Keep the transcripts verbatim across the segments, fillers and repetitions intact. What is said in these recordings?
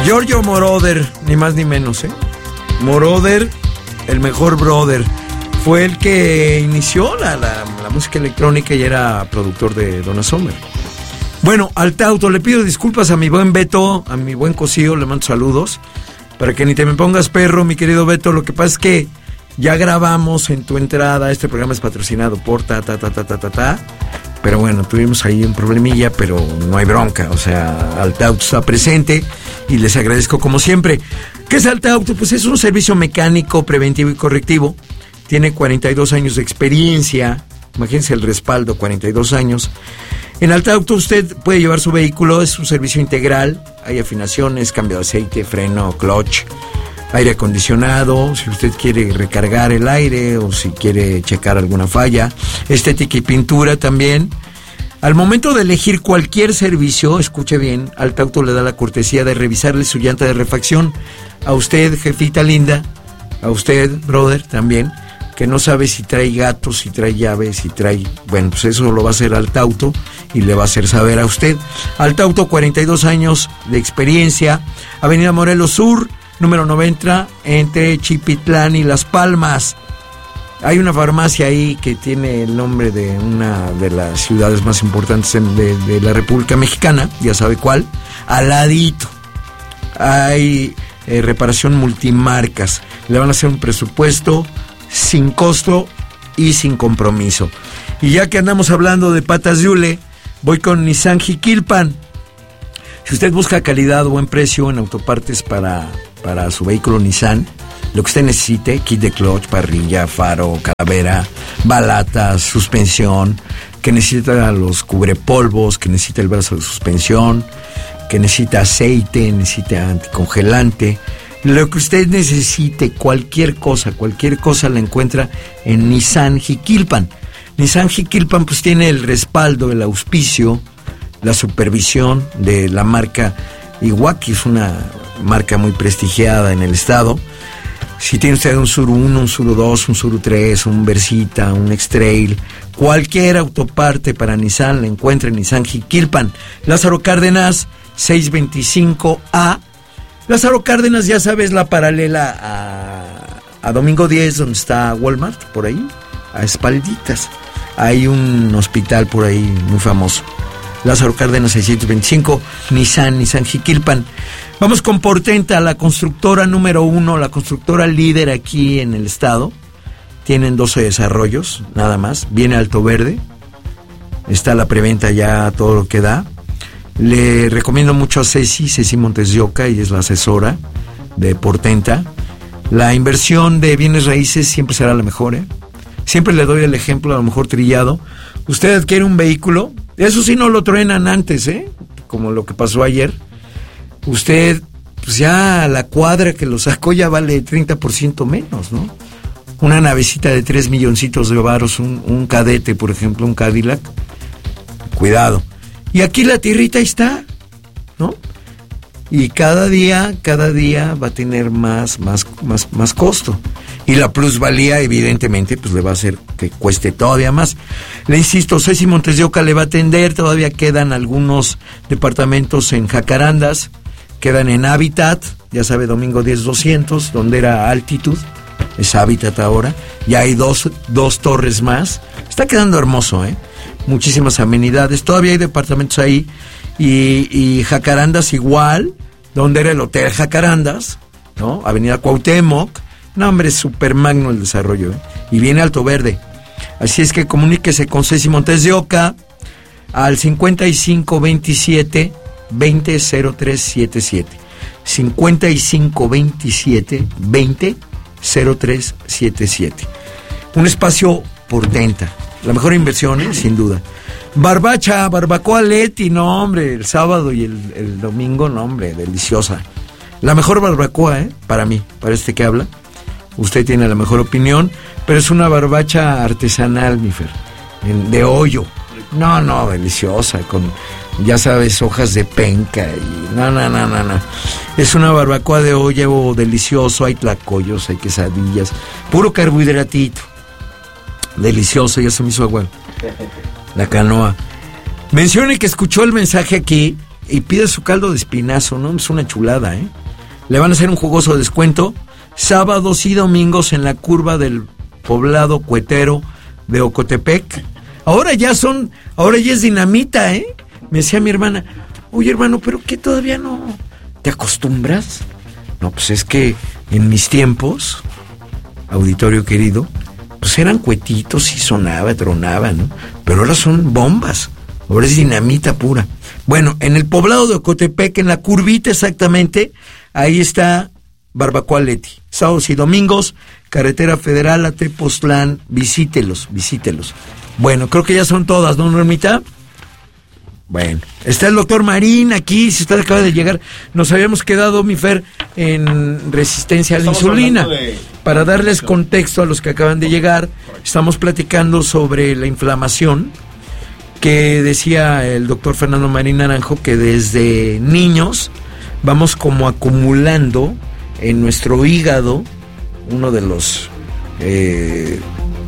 Giorgio Moroder, ni más ni menos, ¿eh? Moroder, el mejor brother. Fue el que inició la, la, la música electrónica y era productor de Donna Summer. Bueno, Altauto, le pido disculpas a mi buen Beto, a mi buen Cosío, le mando saludos. Para que ni te me pongas perro, mi querido Beto. Lo que pasa es que ya grabamos en tu entrada. Este programa es patrocinado por ta, ta, ta, ta, ta, ta, ta. Pero bueno, tuvimos ahí un problemilla, pero no hay bronca. O sea, Altauto está presente y les agradezco como siempre. ¿Qué es Altauto? Pues es un servicio mecánico, preventivo y correctivo. Tiene cuarenta y dos años de experiencia. Imagínense el respaldo, cuarenta y dos años. En Altauto usted puede llevar su vehículo, es un servicio integral. Hay afinaciones, cambio de aceite, freno, clutch, aire acondicionado, si usted quiere recargar el aire o si quiere checar alguna falla, estética y pintura también. Al momento de elegir cualquier servicio, escuche bien, Altauto le da la cortesía de revisarle su llanta de refacción. A usted, jefita linda, a usted, brother, también, que no sabe si trae gatos, si trae llaves, si trae... Bueno, pues eso lo va a hacer Altauto y le va a hacer saber a usted. Altauto, cuarenta y dos años de experiencia, Avenida Morelos Sur, número noventa, entre Chipitlán y Las Palmas. Hay una farmacia ahí que tiene el nombre de una de las ciudades más importantes de, de la República Mexicana, ya sabe cuál, al ladito. Hay eh, reparación multimarcas, le van a hacer un presupuesto sin costo y sin compromiso. Y ya que andamos hablando de patas de hule, voy con Nissan Jiquilpan. Si usted busca calidad o buen precio en autopartes para, para su vehículo Nissan, lo que usted necesite, kit de clutch, parrilla, faro, calavera, balatas, suspensión, que necesita los cubrepolvos, que necesita el brazo de suspensión, que necesita aceite, necesita anticongelante. Lo que usted necesite, cualquier cosa, cualquier cosa la encuentra en Nissan Jiquilpan. Nissan Jiquilpan pues tiene el respaldo, el auspicio, la supervisión de la marca Iwaki, es una marca muy prestigiada en el estado. Si tiene usted un Suru uno, un Suru dos, un Suru tres, un Versita, un X-Trail, cualquier autoparte para Nissan la encuentra en Nissan Jiquilpan. Lázaro Cárdenas, seiscientos veinticinco A. Lázaro Cárdenas, ya sabes, la paralela a, a Domingo diez, donde está Walmart, por ahí, a espalditas. Hay un hospital por ahí muy famoso. Lázaro Cárdenas, seiscientos veinticinco, Nissan, Nissan Jiquilpan. Vamos con Portenta, la constructora número uno, la constructora líder aquí en el estado. Tienen doce desarrollos, nada más. Viene Alto Verde. Está la preventa ya, todo lo que da. Le recomiendo mucho a Ceci, Ceci Montes de Oca, y es la asesora de Portenta. La inversión de bienes raíces siempre será la mejor, ¿eh? Siempre le doy el ejemplo, a lo mejor trillado. Usted adquiere un vehículo, eso sí no lo truenan antes, ¿eh? Como lo que pasó ayer. Usted, pues ya la cuadra que lo sacó ya vale treinta por ciento menos, ¿no? Una navecita de tres milloncitos de varos, un, un cadete, por ejemplo, un Cadillac. Cuidado. Y aquí la tierrita está, ¿no? Y cada día, cada día va a tener más, más, más, más costo. Y la plusvalía, evidentemente, pues le va a hacer que cueste todavía más. Le insisto, Ceci Montes de Oca le va a atender, todavía quedan algunos departamentos en Jacarandas, quedan en Habitat, ya sabe, Domingo diez doscientos, donde era Altitud, es Habitat ahora, ya hay dos, dos torres más, está quedando hermoso, ¿eh? Muchísimas amenidades, todavía hay departamentos ahí, y, y Jacarandas igual, donde era el Hotel Jacarandas, ¿no? Avenida Cuauhtémoc, no hombre, es super magno el desarrollo, ¿eh? Y viene Alto Verde, así es que comuníquese con Ceci Montes de Oca al cincuenta y cinco veintisiete veinte cero tres setenta y siete, cincuenta y cinco veintisiete veinte cero tres setenta y siete. Un espacio Portenta, la mejor inversión, ¿eh? Sin duda. Barbacha, barbacoa Leti, no hombre, el sábado y el, el domingo, no hombre, deliciosa. La mejor barbacoa, ¿eh? Para mí, para este que habla. Usted tiene la mejor opinión, pero es una barbacha artesanal, mi Fer, de hoyo. No, no, deliciosa, con, ya sabes, hojas de penca y no, no, no, no, no. Es una barbacoa de hoyo delicioso, hay tlacoyos, hay quesadillas, puro carbohidratito. Delicioso, ya se me hizo agua la canoa. Mencione que escuchó el mensaje aquí y pide su caldo de espinazo, ¿no? Es una chulada, ¿eh? Le van a hacer un jugoso descuento sábados y domingos en la curva del poblado cuetero de Ocotepec. Ahora ya son, ahora ya es dinamita, ¿eh? Me decía mi hermana, oye hermano, ¿pero qué todavía no te acostumbras? No, pues es que en mis tiempos, auditorio querido, pues eran cuetitos y sonaba, tronaba, ¿no? Pero ahora son bombas, ahora es dinamita pura. Bueno, en el poblado de Ocotepec, en la curvita exactamente, ahí está Barbacoa Leti. Sábados y domingos, carretera federal a Tepoztlán, visítelos, visítelos. Bueno, creo que ya son todas, ¿no, Normita? Bueno, está el doctor Marín aquí, si usted acaba de llegar. Nos habíamos quedado, mi Fer, en resistencia a la Estamos insulina. de... Para darles contexto a los que acaban de llegar, estamos platicando sobre la inflamación, que decía el doctor Fernando Marín Naranjo, que desde niños vamos como acumulando en nuestro hígado, uno de los eh,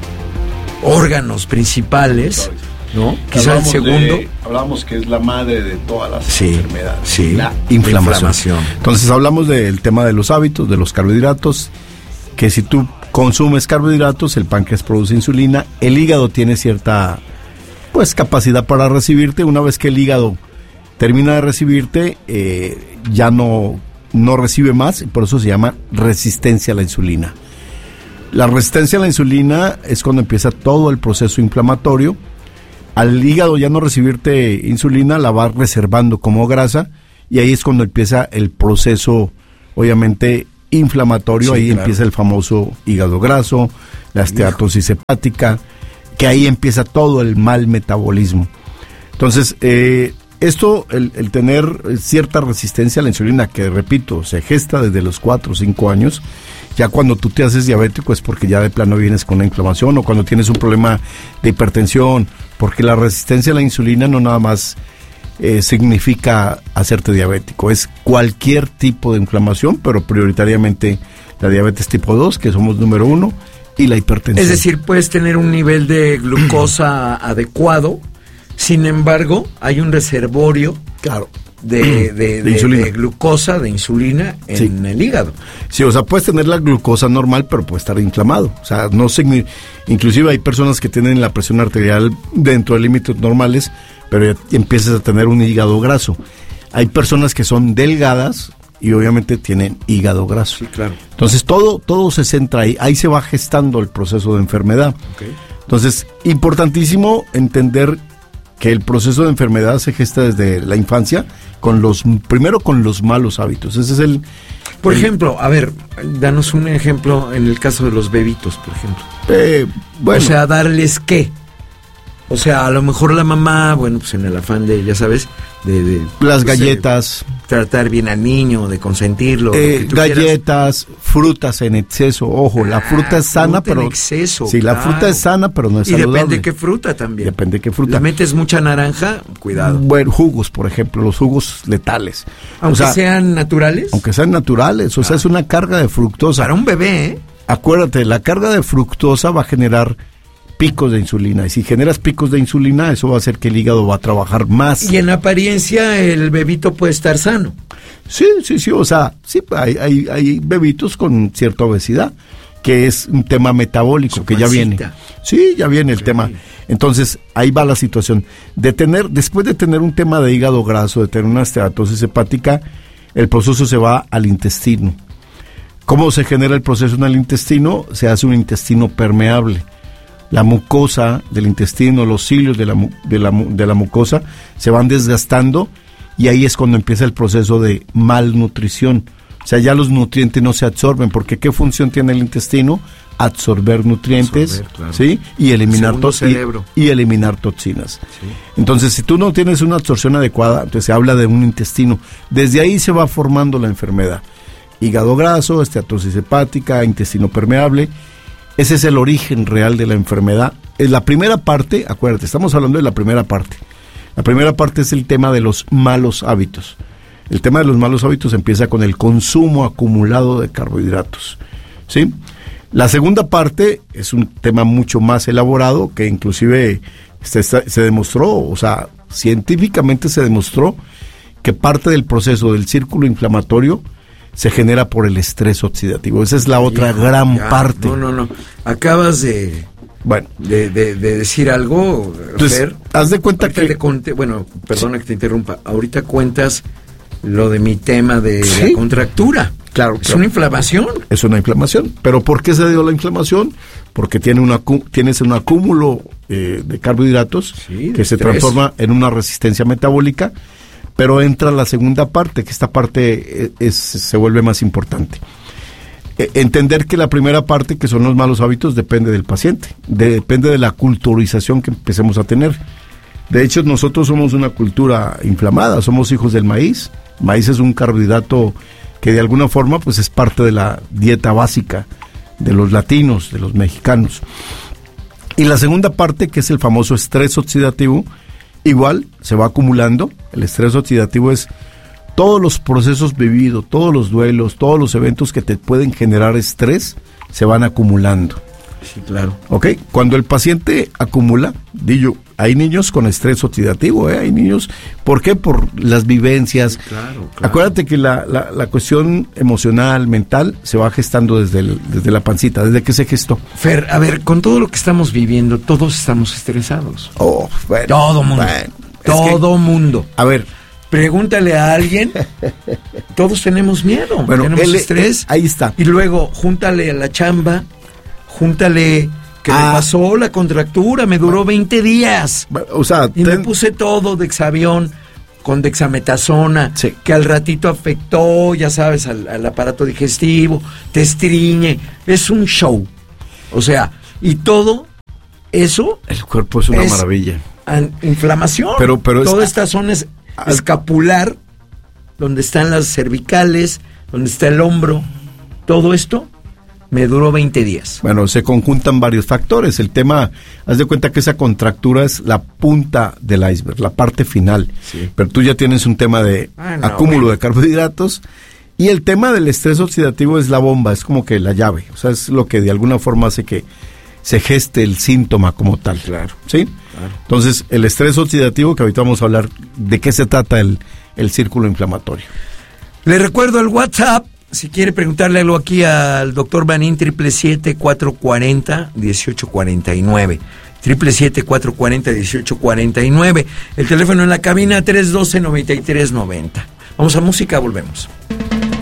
órganos principales, ¿no? Quizá el segundo. De, hablamos que es la madre de todas las sí, enfermedades. Sí, la inflamación. inflamación. Entonces hablamos del tema de los hábitos, de los carbohidratos, que si tú consumes carbohidratos, el páncreas produce insulina, el hígado tiene cierta pues capacidad para recibirte. Una vez que el hígado termina de recibirte, eh, ya no, no recibe más, y por eso se llama resistencia a la insulina. La resistencia a la insulina es cuando empieza todo el proceso inflamatorio. Al hígado ya no recibirte insulina, la va reservando como grasa, y ahí es cuando empieza el proceso, obviamente, inflamatorio. Sí, ahí claro. Empieza el famoso hígado graso, la esteatosis hepática, que ahí empieza todo el mal metabolismo. Entonces, eh, esto, el, el tener cierta resistencia a la insulina, que repito, se gesta desde los cuatro o cinco años, ya cuando tú te haces diabético es porque ya de plano vienes con la inflamación, o cuando tienes un problema de hipertensión, porque la resistencia a la insulina no nada más eh, significa hacerte diabético, es cualquier tipo de inflamación, pero prioritariamente la diabetes tipo dos, que somos número uno, y la hipertensión. Es decir, puedes tener un nivel de glucosa adecuado, sin embargo, hay un reservorio, claro, de, de, de, de, de glucosa, de insulina en sí. el hígado. Sí, o sea, puedes tener la glucosa normal, pero puede estar inflamado. O sea, no signi- inclusive hay personas que tienen la presión arterial dentro de límites normales, pero ya empiezas a tener un hígado graso. Hay personas que son delgadas y obviamente tienen hígado graso. Sí, claro. Entonces todo, todo se centra ahí, ahí se va gestando el proceso de enfermedad. Okay. Entonces, importantísimo entender que el proceso de enfermedad se gesta desde la infancia, con los primero con los malos hábitos. Ese es el... Por el, ejemplo, a ver, danos un ejemplo en el caso de los bebitos, por ejemplo. Eh, bueno. O sea, darles qué. O sea, a lo mejor la mamá, bueno, pues en el afán de, ya sabes, de... de las pues, galletas. De tratar bien al niño, de consentirlo. Eh, galletas, quieras. Frutas en exceso. Ojo, la fruta ah, es sana, fruta pero... en exceso, sí, claro. la fruta es sana, pero no es y saludable. Y depende qué fruta también. Depende qué fruta. Le metes mucha naranja, cuidado. Bueno, jugos, por ejemplo, los jugos letales. Aunque o sea, sean naturales. Aunque sean naturales, o ah. sea, es una carga de fructosa. Para un bebé, ¿eh? Acuérdate, la carga de fructosa va a generar picos de insulina, y si generas picos de insulina, eso va a hacer que el hígado va a trabajar más. Y en apariencia el bebito puede estar sano. Sí, sí, sí, o sea, sí, hay, hay, hay bebitos con cierta obesidad, que es un tema metabólico, Su que pancita. ya viene. Sí, ya viene el sí. tema. Entonces, ahí va la situación. De tener, después de tener un tema de hígado graso, de tener una esteatosis hepática, el proceso se va al intestino. ¿Cómo se genera el proceso en el intestino? Se hace un intestino permeable. La mucosa del intestino, los cilios de la, de, la, de la mucosa se van desgastando, y ahí es cuando empieza el proceso de malnutrición. O sea, ya los nutrientes no se absorben, porque ¿qué función tiene el intestino? Absorber nutrientes, absorber, claro. ¿sí? Y eliminar, to- y, y eliminar toxinas. Sí. Entonces, si tú no tienes una absorción adecuada, entonces se habla de un intestino. Desde ahí se va formando la enfermedad. Hígado graso, esteatosis hepática, intestino permeable. Ese es el origen real de la enfermedad. En la primera parte, acuérdate, estamos hablando de la primera parte. La primera parte es el tema de los malos hábitos. El tema de los malos hábitos empieza con el consumo acumulado de carbohidratos, ¿sí? La segunda parte es un tema mucho más elaborado, que inclusive se, se demostró, o sea, científicamente se demostró que parte del proceso del círculo inflamatorio se genera por el estrés oxidativo. Esa es la otra Hijo, gran ya, parte. No, no, no. Acabas de... Bueno, de, de, de decir algo, entonces, Fer. haz de cuenta Ahorita que... te conté, bueno, perdona sí. que te interrumpa. Ahorita cuentas lo de mi tema de ¿Sí? la contractura. Claro, Es claro. una inflamación. Es una inflamación. ¿Pero por qué se dio la inflamación? Porque tiene una, tienes un acúmulo eh, de carbohidratos Sí, de que se estrés. transforma en una resistencia metabólica, pero entra la segunda parte, que esta parte es, es, se vuelve más importante. Eh, entender que la primera parte, que son los malos hábitos, depende del paciente, de, depende de la culturización que empecemos a tener. De hecho, nosotros somos una cultura inflamada, somos hijos del maíz. Maíz es un carbohidrato que de alguna forma pues es parte de la dieta básica de los latinos, de los mexicanos. Y la segunda parte, que es el famoso estrés oxidativo, igual se va acumulando. El estrés oxidativo es todos los procesos vividos, todos los duelos, todos los eventos que te pueden generar estrés, se van acumulando. Sí, claro. ¿Ok? Cuando el paciente acumula, digo, hay niños con estrés oxidativo, ¿eh? Hay niños, ¿por qué? Por las vivencias. Sí, claro, claro. Acuérdate que la, la, la cuestión emocional, mental, se va gestando desde, el, desde la pancita, desde que se gestó. Fer, a ver, con todo lo que estamos viviendo, todos estamos estresados. Oh, bueno, Todo mundo. bueno, todo que, mundo. A ver. Pregúntale a alguien. Todos tenemos miedo. Bueno, tenemos él, estrés. Él, ahí está. Y luego, júntale a la chamba. Júntale que ah, me pasó la contractura. Me duró veinte días. O sea, y ten... me puse todo Dexavión con dexametasona, sí. que al ratito afectó, ya sabes, al, al aparato digestivo, te estriñe. Es un show. O sea, y todo eso... El cuerpo es una es maravilla. An, inflamación. Pero, pero Toda es, esta zona es escapular, donde están las cervicales, donde está el hombro. Todo esto me duró veinte días. Bueno, se conjuntan varios factores. El tema, haz de cuenta que esa contractura es la punta del iceberg, la parte final. Sí. Pero tú ya tienes un tema de ah, no, acúmulo bueno. de carbohidratos. Y el tema del estrés oxidativo es la bomba, es como que la llave. O sea, es lo que de alguna forma hace que se geste el síntoma como tal. Claro. ¿Sí? Claro. Entonces, el estrés oxidativo, que ahorita vamos a hablar de qué se trata el, el círculo inflamatorio. Le recuerdo el WhatsApp. Si quiere preguntarle algo aquí al doctor Banín, siete siete siete, cuatro cuatro cero, uno ocho cuatro nueve. siete siete siete, cuatro cuatro cero, uno ocho cuatro nueve. El teléfono en la cabina, tres uno dos, nueve tres nueve cero. Vamos a música, volvemos.